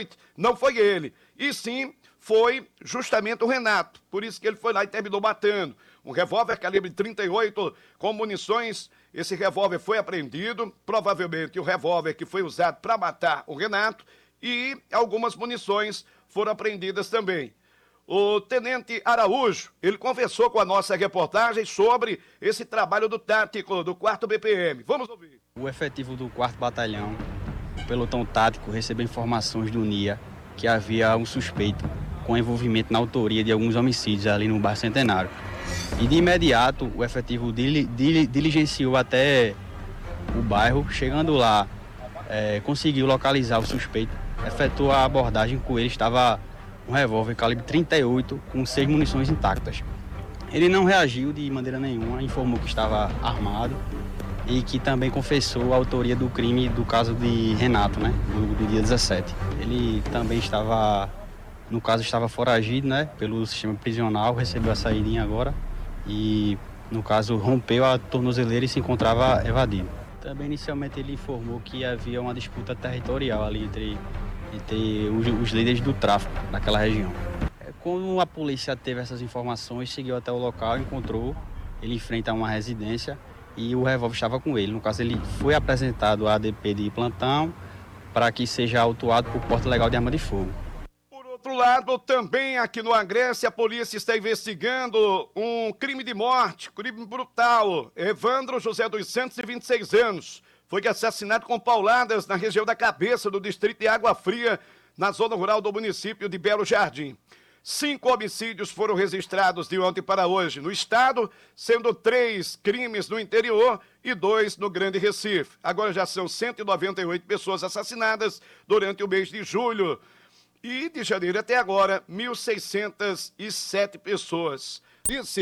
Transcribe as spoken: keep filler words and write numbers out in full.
noite, não foi ele, e sim foi justamente o Renato, por isso que ele foi lá e terminou matando. Um revólver calibre trinta e oito com munições, esse revólver foi apreendido, provavelmente o revólver que foi usado para matar o Renato, e algumas munições foram apreendidas também. O tenente Araújo, ele conversou com a nossa reportagem sobre esse trabalho do tático do quarto B P M. Vamos ouvir. O efetivo do quarto Batalhão, o pelotão tático, recebeu informações do N I A que havia um suspeito com envolvimento na autoria de alguns homicídios ali no bairro Centenário. E de imediato o efetivo dili, dili, diligenciou até o bairro, chegando lá, é, conseguiu localizar o suspeito, efetuou a abordagem. Com ele estava um revólver calibre trinta e oito com seis munições intactas. Ele não reagiu de maneira nenhuma, informou que estava armado e que também confessou a autoria do crime do caso de Renato, né, do, do dia dezessete. Ele também estava, no caso, estava foragido, né, pelo sistema prisional, recebeu a saída agora e, no caso, rompeu a tornozeleira e se encontrava evadido. Também, inicialmente, ele informou que havia uma disputa territorial ali entre entre os, os líderes do tráfico naquela região. Quando a polícia teve essas informações, seguiu até o local, encontrou ele em frente a uma residência e o revólver estava com ele. No caso, ele foi apresentado à A D P de plantão para que seja autuado por porte ilegal de arma de fogo. Por outro lado, também aqui no Agreste, a polícia está investigando um crime de morte, crime brutal. Evandro José dos Santos, de vinte e seis anos. Foi assassinado com pauladas na região da cabeça do distrito de Água Fria, na zona rural do município de Belo Jardim. Cinco homicídios foram registrados de ontem para hoje no estado, sendo três crimes no interior e dois no Grande Recife. Agora já são cento e noventa e oito pessoas assassinadas durante o mês de julho. E de janeiro até agora, mil seiscentas e sete pessoas. Disse